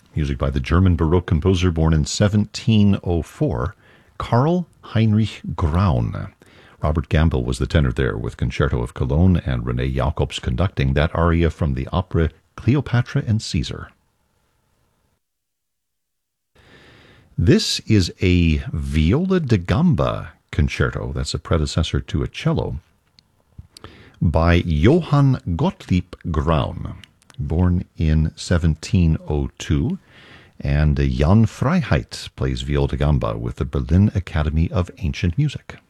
music by the German Baroque composer born in 1704, Karl Heinrich Graun. Robert Gamble was the tenor there, with Concerto of Cologne and René Jacobs conducting that aria from the opera Cleopatra and Caesar. This is a viola da gamba concerto, that's a predecessor to a cello, by Johann Gottlieb Graun, born in 1702, and Jan Freiheit plays viola da gamba with the Berlin Academy of Ancient Music.